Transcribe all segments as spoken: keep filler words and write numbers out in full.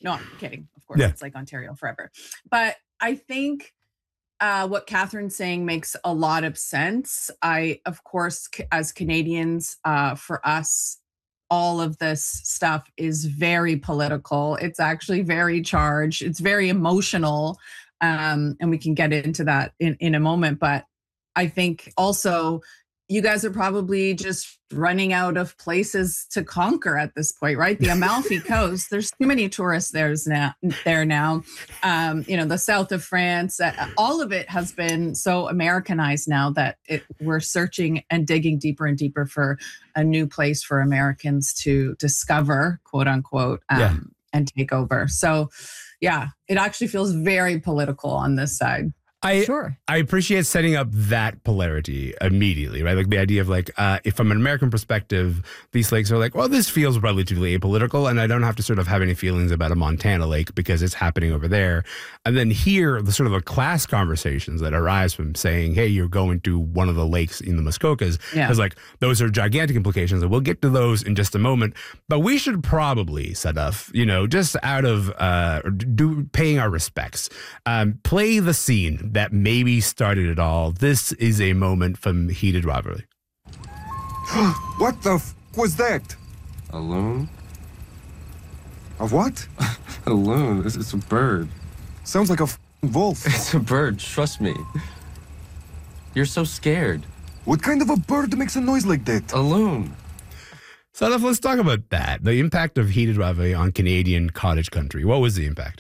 No, I'm kidding. Of course, Yeah. it's like Ontario forever. But I think uh, what Catherine's saying makes a lot of sense. I, of course, c- as Canadians, uh, for us, all of this stuff is very political. It's actually very charged. It's very emotional. Um, and we can get into that in, in a moment. But I think also you guys are probably just running out of places to conquer at this point, right? The Amalfi Coast, there's too many tourists there's now, there now. Um, you know, the south of France, uh, all of it has been so Americanized now that it, we're searching and digging deeper and deeper for a new place for Americans to discover, quote unquote, um, Yeah. and take over. So, yeah, it actually feels very political on this side. I Sure. I appreciate setting up that polarity immediately, right? Like the idea of like, uh, if from an American perspective, these lakes are like, well, this feels relatively apolitical, and I don't have to sort of have any feelings about a Montana lake because it's happening over there. And then here, the sort of the class conversations that arise from saying, hey, you're going to one of the lakes in the Muskokas, Yeah. is like, those are gigantic implications, and we'll get to those in just a moment. But we should probably, Sadaf, you know, just out of uh, do paying our respects, um, play the scene that maybe started it all. This is a moment from Heated Rivalry. What the f was that? A loon? A what? A loon. It's, it's a bird. Sounds like a f wolf. It's a bird, trust me. You're so scared. What kind of a bird makes a noise like that? A loon. Sadaf, let's talk about that. The impact of Heated Rivalry on Canadian cottage country. What was the impact?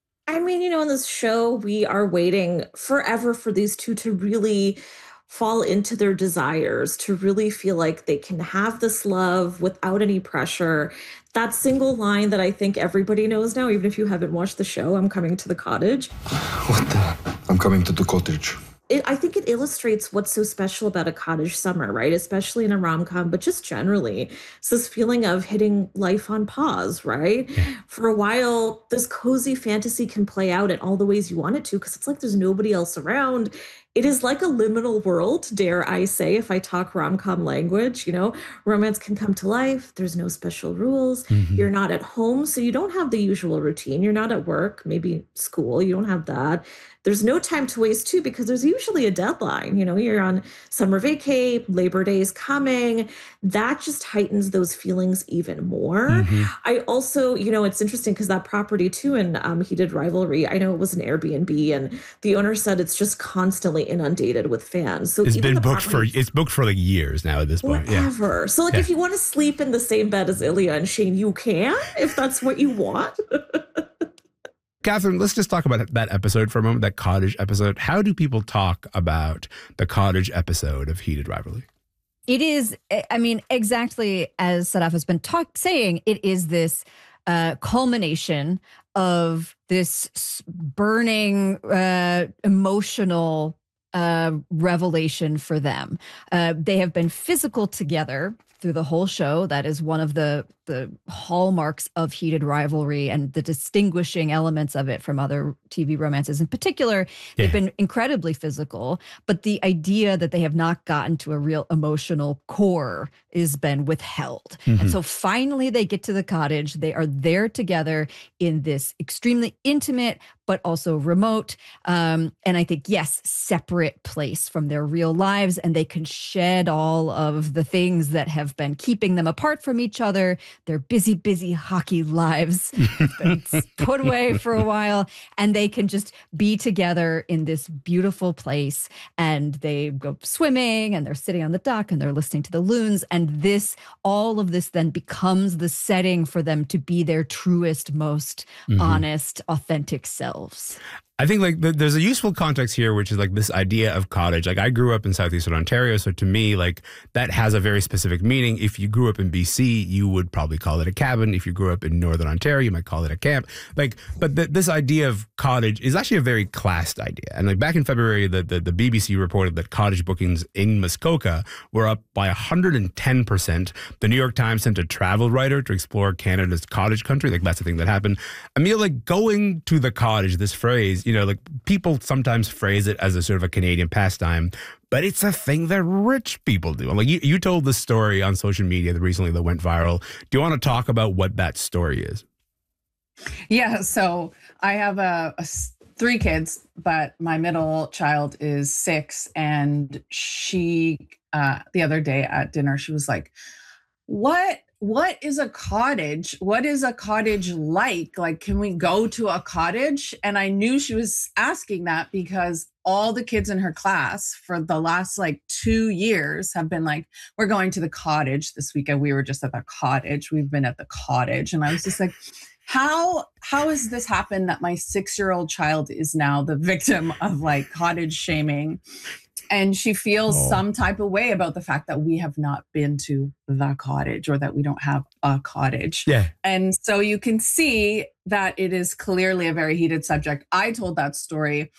I mean, you know, in this show, we are waiting forever for these two to really fall into their desires, to really feel like they can have this love without any pressure. That single line that I think everybody knows now, even if you haven't watched the show, I'm coming to the cottage. What the? I'm coming to the cottage. It, I think it illustrates what's so special about a cottage summer, right? Especially in a rom-com, but just generally. It's this feeling of hitting life on pause, right? For a while, this cozy fantasy can play out in all the ways you want it to, because it's like there's nobody else around. It is like a liminal world, dare I say, if I talk rom-com language, you know, romance can come to life. There's no special rules. Mm-hmm. You're not at home, so you don't have the usual routine. You're not at work, maybe school. You don't have that. There's no time to waste too, because there's usually a deadline. You know, you're on summer vacay, Labor Day is coming. That just heightens those feelings even more. Mm-hmm. I also, you know, it's interesting because that property too in um, Heated Rivalry, I know it was an Airbnb, and the owner said it's just constantly inundated with fans. So It's even been the booked for property- it's booked for like years now at this point. Yeah. Whatever. So like Yeah. if you want to sleep in the same bed as Ilya and Shane, you can, if that's what you want. Catherine, let's just talk about that episode for a moment, that cottage episode. How do people talk about the cottage episode of Heated Rivalry? It is, I mean, exactly as Sadaf has been talk, saying, it is this uh, culmination of this s- burning, uh, emotional uh, revelation for them. Uh, they have been physical together through the whole show. That is one of the the hallmarks of Heated Rivalry and the distinguishing elements of it from other T V romances. In particular, they've Yeah. been incredibly physical, but the idea that they have not gotten to a real emotional core has been withheld. And so finally they get to the cottage. They are there together in this extremely intimate, but also remote, um, and I think, yes, separate place from their real lives. And they can shed all of the things that have been keeping them apart from each other. Their busy, busy hockey lives have been put away for a while, and they can just be together in this beautiful place. And they go swimming, and they're sitting on the dock, and they're listening to the loons. And this, all of this then becomes the setting for them to be their truest, most honest, authentic selves. I think like th- there's a useful context here, which is like this idea of cottage. Like I grew up in southeastern Ontario, so to me, like that has a very specific meaning. If you grew up in B C, you would probably call it a cabin. If you grew up in northern Ontario, you might call it a camp. Like, but th- this idea of cottage is actually a very classed idea. And like back in February, the, the the B B C reported that cottage bookings in Muskoka were up by one hundred ten percent. The New York Times sent a travel writer to explore Canada's cottage country. Like that's the thing that happened. I mean, like going to the cottage, this phrase, you know, like people sometimes phrase it as a sort of a Canadian pastime, but it's a thing that rich people do. Like you, you told this story on social media that recently that went viral. Do you want to talk about what that story is? Yeah, so I have a, a s- three kids, but my middle child is six, and she uh, the other day at dinner she was like, "What? What is a cottage? What is a cottage like? Like, can we go to a cottage?" And I knew she was asking that because all the kids in her class for the last like two years have been like, "We're going to the cottage this weekend. We were just at the cottage. We've been at the cottage." And I was just like, how how has this happened that my six-year-old child is now the victim of like cottage shaming? And she feels Oh. some type of way about the fact that we have not been to the cottage or that we don't have a cottage. Yeah. And so you can see that it is clearly a very heated subject. I told that story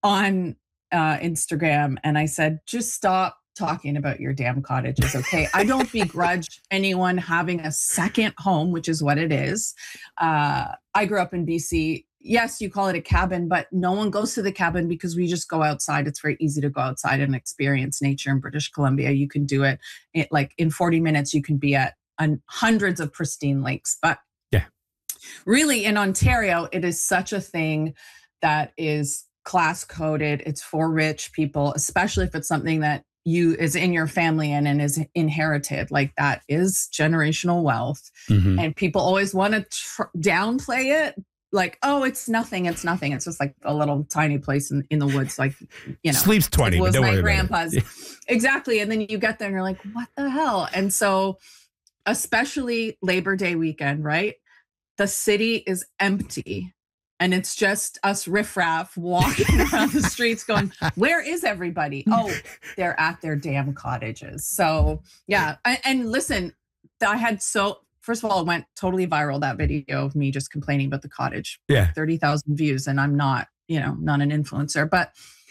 on uh, Instagram and I said, just stop talking about your damn cottages, okay? I don't begrudge anyone having a second home, which is what it is. Uh, I grew up in B C. Yes, you call it a cabin, but no one goes to the cabin because we just go outside. It's very easy to go outside and experience nature in British Columbia. You can do it, it like in forty minutes, you can be at um, hundreds of pristine lakes. But yeah, really in Ontario, it is such a thing that is class coded. It's for rich people, especially if it's something that you is in your family and, and is inherited. Like that is generational wealth. Mhm. And people always want to tr- downplay it. Like, oh, it's nothing. It's nothing. It's just like a little tiny place in, in the woods. Like, you know, Sleeps twenty, it but was don't my worry grandpa's. about it. Exactly. And then you get there and you're like, what the hell? And so, especially Labor Day weekend, right? The city is empty. And it's just us riffraff walking around the streets going, where is everybody? Oh, they're at their damn cottages. So, yeah. And, and listen, I had so, first of all, it went totally viral, that video of me just complaining about the cottage. Yeah. thirty thousand views. And I'm not, you know, not an influencer. But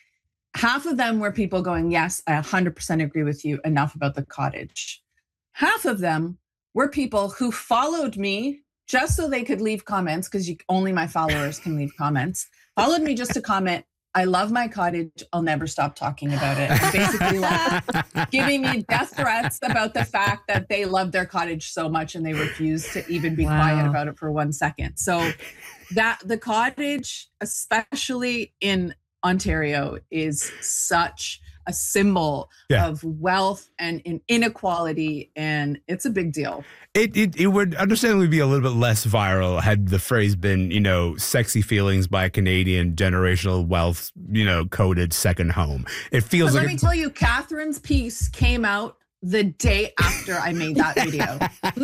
half of them were people going, yes, I one hundred percent agree with you. Enough about the cottage. Half of them were people who followed me just so they could leave comments, because only my followers can leave comments. Followed me just to comment, I love my cottage. I'll never stop talking about it. And basically like giving me death threats about the fact that they love their cottage so much and they refuse to even be Wow. quiet about it for one second. So that the cottage, especially in Ontario, is such a symbol Yeah. of wealth and in inequality, and it's a big deal. It, it it would understandably be a little bit less viral had the phrase been, you know, sexy feelings by a Canadian, generational wealth, you know, coded second home. It feels But like let a- me tell you, Catherine's piece came out the day after I made that video.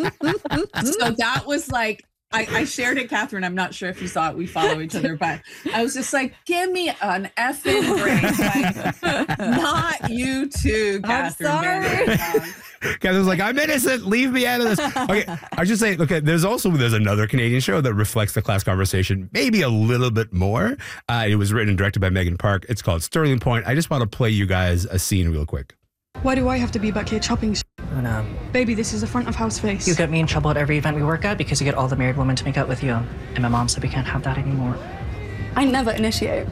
So that was like, I, I shared it, Catherine. I'm not sure if you saw it. We follow each other, but I was just like, give me an effing break. Like, not you too, Catherine. sorry. Van. Catherine's like, I'm innocent. Leave me out of this. Okay, I should say, okay, there's also there's another Canadian show that reflects the class conversation maybe a little bit more. Uh, it was written and directed by Megan Park. It's called Sterling Point. I just want to play you guys a scene real quick. Why do I have to be back here chopping? s- Una, Baby, this is a front of house face. you get me in trouble at every event we work at because you get all the married women to make out with you. And my mom said we can't have that anymore. I never initiate.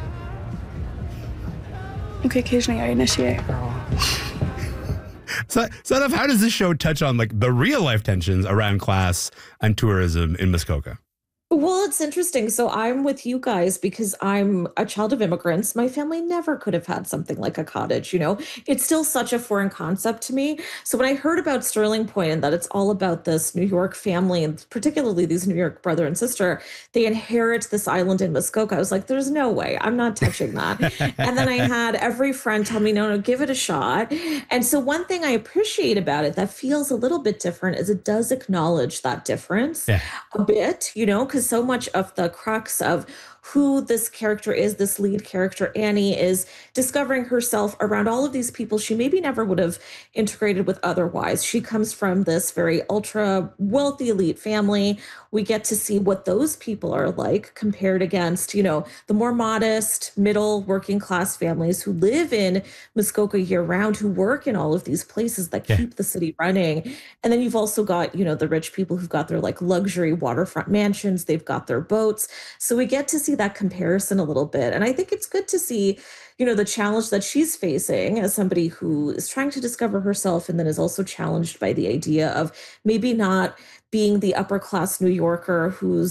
Okay, occasionally I initiate. Girl. So, so how does this show touch on like the real life tensions around class and tourism in Muskoka? Well, it's interesting. So I'm with you guys because I'm a child of immigrants. My family never could have had something like a cottage, you know? It's still such a foreign concept to me. So when I heard about Sterling Point and that it's all about this New York family, and particularly these New York brother and sister, they inherit this island in Muskoka. I was like, there's no way. I'm not touching that. And then I had every friend tell me, no, no, give it a shot. And so one thing I appreciate about it that feels a little bit different is it does acknowledge that difference Yeah. a bit, you know, because so much of the crux of who this character is, this lead character, Annie, is discovering herself around all of these people she maybe never would have integrated with otherwise. She comes from this very ultra wealthy elite family. We get to see what those people are like compared against, you know, the more modest, middle, working class families who live in Muskoka year round, who work in all of these places that Yeah. keep the city running. And then you've also got, you know, the rich people who've got their like luxury waterfront mansions, they've got their boats. So we get to see that comparison a little bit. And I think it's good to see, you know, the challenge that she's facing as somebody who is trying to discover herself and then is also challenged by the idea of maybe not being the upper class New Yorker who's,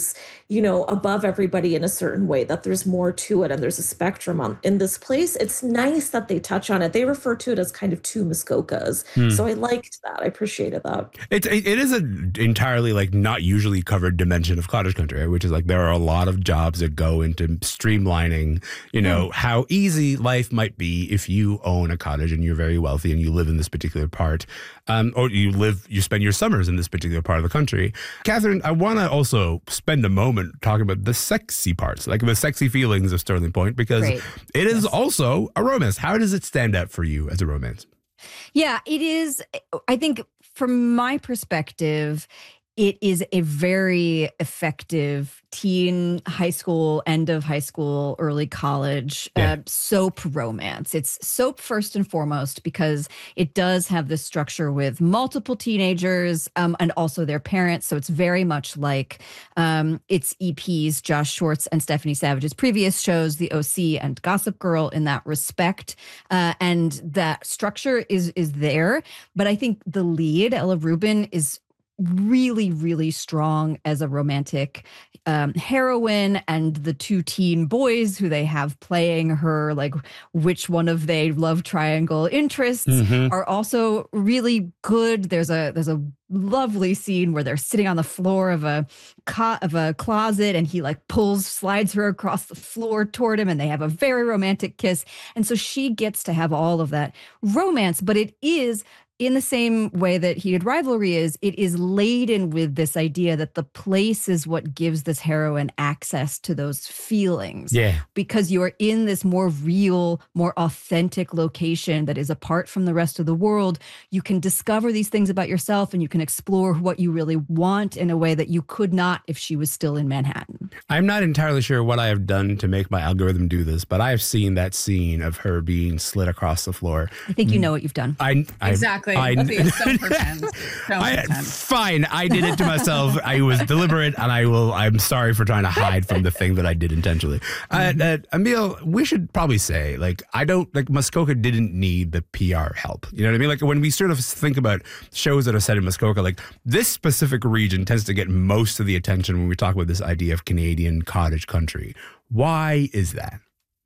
you know, above everybody in a certain way, that there's more to it and there's a spectrum on in this place. It's nice that they touch on it. They refer to it as kind of two Muskokas. Hmm. So I liked that. I appreciated that. It, it, it is an entirely like not usually covered dimension of cottage country, right? Which is like there are a lot of jobs that go into streamlining, you know, Mm. how easy life might be if you own a cottage and you're very wealthy and you live in this particular part, um, or you live, you spend your summers in this particular part of the country. Catherine, I want to also spend a moment talking about the sexy parts, like the sexy feelings of Sterling Point, because Great. it is Yes. also a romance. How does it stand out for you as a romance? Yeah, it is. I think from my perspective, it is a very effective teen, high school, end of high school, early college Yeah. uh, soap romance. It's soap first and foremost because it does have this structure with multiple teenagers um, and also their parents. So it's very much like um, its E Ps, Josh Schwartz and Stephanie Savage's previous shows, The O C and Gossip Girl, in that respect. Uh, and that structure is is there. But I think the lead, Ella Rubin, is really, really strong as a romantic um, heroine, and the two teen boys who they have playing her, like which one of they love triangle interests, Mhm. are also really good. There's a there's a lovely scene where they're sitting on the floor of a co- of a closet, and he like pulls slides her across the floor toward him, and they have a very romantic kiss. And so she gets to have all of that romance, but it is, in the same way that Heated Rivalry is, it is laden with this idea that the place is what gives this heroine access to those feelings. Yeah. Because you are in this more real, more authentic location that is apart from the rest of the world. You can discover these things about yourself, and you can explore what you really want in a way that you could not if she was still in Manhattan. I'm not entirely sure what I have done to make my algorithm do this, but I have seen that scene of her being slid across the floor. I think you know what you've done. I, I Exactly. I, Let's see, don't pretend. Don't I, pretend. fine, I did it to myself. I was deliberate, and I will. I'm sorry for trying to hide from the thing that I did intentionally. Uh, uh, Emil, we should probably say, like, I don't like Muskoka didn't need the P R help. You know what I mean? Like when we sort of think about shows that are set in Muskoka, like this specific region tends to get most of the attention when we talk about this idea of Canadian cottage country. Why is that?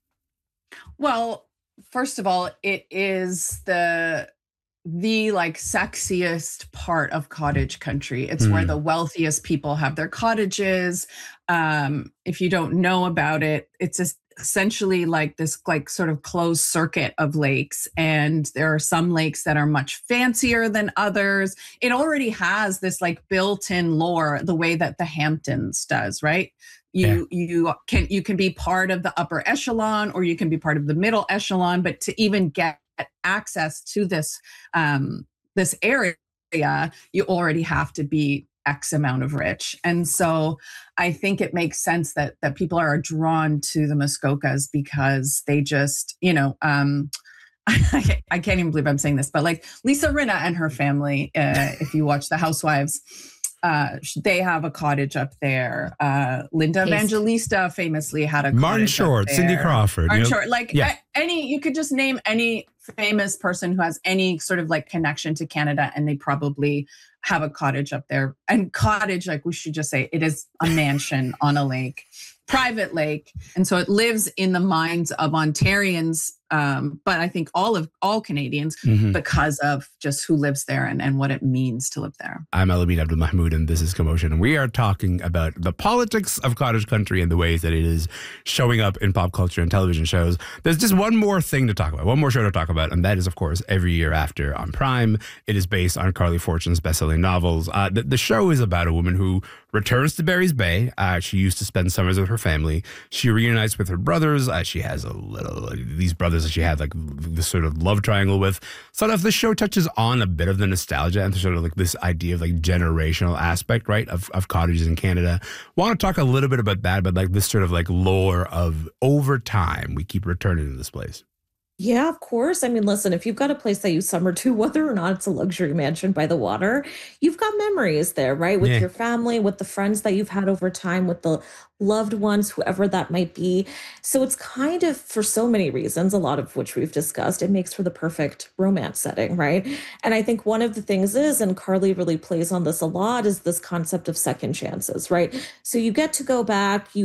Well, first of all, it is the the like sexiest part of cottage country. It's where Mm. the wealthiest people have their cottages. Um, if you don't know about it, it's es- essentially like this like sort of closed circuit of lakes, and there are some lakes that are much fancier than others. It already has this like built-in lore, the way that the Hamptons does, right? You you can you can be part of the upper echelon, or you can be part of the middle echelon, but to even get access to this um, this area, you already have to be X amount of rich. And so I think it makes sense that that people are drawn to the Muskokas because they just, you know, um, I can't, I can't even believe I'm saying this, but like Lisa Rinna and her family, uh, if you watch The Housewives, uh, they have a cottage up there. Uh, Linda Taste. Evangelista famously had a Martin cottage up Short, Cindy there. Crawford. Martin you know? Short, like Yeah. a- any, you could just name any famous person who has any sort of like connection to Canada, and they probably have a cottage up there. And cottage, like we should just say, it is a mansion on a lake, private lake, and so it lives in the minds of Ontarians. Um, but I think all of all Canadians, Mhm. because of just who lives there and, and what it means to live there. I'm Elamine Abdul Mahmoud, and this is Commotion. And we are talking about the politics of cottage country and the ways that it is showing up in pop culture and television shows. There's just one more thing to talk about, one more show to talk about, and that is, of course, Every Year After on Prime. It is based on Carly Fortune's best-selling novels. Uh, the, the show is about a woman who returns to Barry's Bay. Uh, she used to spend summers with her family. She reunites with her brothers. Uh, she has a little, these brothers that she had like this sort of love triangle with. Sort of the show touches on a bit of the nostalgia and sort of like this idea of like generational aspect, right, of, of cottages in Canada. Want to talk a little bit about that, but like this sort of like lore of over time, we keep returning to this place. Yeah, of course. I mean, listen, if you've got a place that you summer to, whether or not it's a luxury mansion by the water, you've got memories there, right? With Yeah. your family, with the friends that you've had over time, with the loved ones, whoever that might be. So it's kind of, for so many reasons, a lot of which we've discussed, it makes for the perfect romance setting, right? And I think one of the things is, and Carly really plays on this a lot, is this concept of second chances, right? So you get to go back, you